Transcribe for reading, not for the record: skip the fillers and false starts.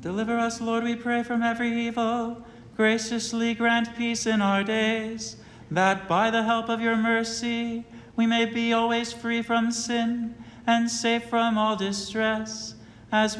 Deliver us, Lord, we pray, from every evil. Graciously grant peace in our days, that by the help of your mercy we may be always free from sin and safe from all distress, as